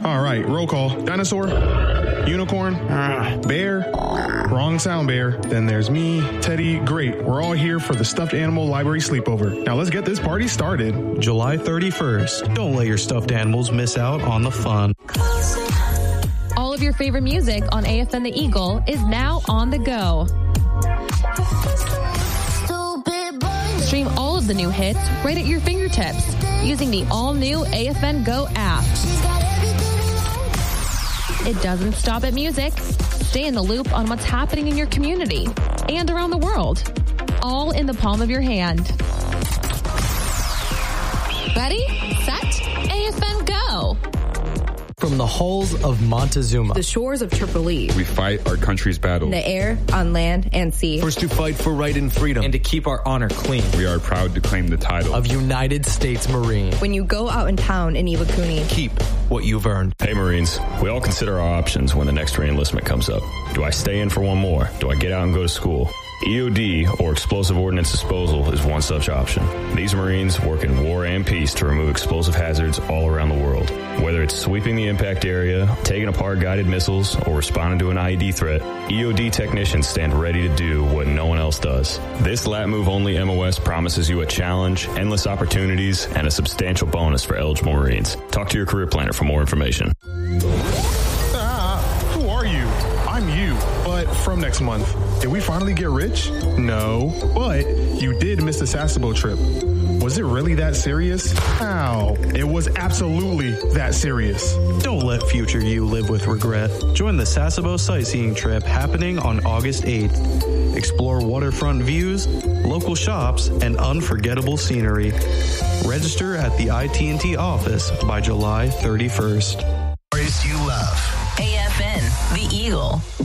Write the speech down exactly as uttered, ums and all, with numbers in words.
All right, roll call. Dinosaur, unicorn, uh, bear. Wrong sound, bear. Then there's me, Teddy. Great. We're all here for the Stuffed Animal Library Sleepover. Now let's get this party started. July thirty-first. Don't let your stuffed animals miss out on the fun. All of your favorite music on A F N The Eagle is now on the go. Stream all of the new hits right at your fingertips using the all-new A F N Go app. It doesn't stop at music. Stay in the loop on what's happening in your community and around the world, all in the palm of your hand. Ready, set, A F N Go. From the halls of Montezuma, the shores of Tripoli, we fight our country's battle. In the air, on land, and sea. First to fight for right and freedom, and to keep our honor clean. We are proud to claim the title of United States Marine. When you go out in town in Iwakuni, keep what you've earned. Hey Marines, we all consider our options when the next re-enlistment comes up. Do I stay in for one more? Do I get out and go to school? E O D, or Explosive Ordnance Disposal, is one such option. These Marines work in war and peace to remove explosive hazards all around the world. Whether it's sweeping the impact area, taking apart guided missiles, or responding to an I E D threat, E O D technicians stand ready to do what no one else does. This Lat Move Only M O S promises you a challenge, endless opportunities, and a substantial bonus for eligible Marines. Talk to your career planner for more information. Ah, who are you? I'm you, but from next month. Did we finally get rich? No, but you did miss the Sasebo trip. Was it really that serious? Ow. It was absolutely that serious. Don't let future you live with regret. Join the Sasebo sightseeing trip happening on August eighth. Explore waterfront views, local shops, and unforgettable scenery. Register at the I T and T office by July thirty-first. You love. A F N, The Eagle.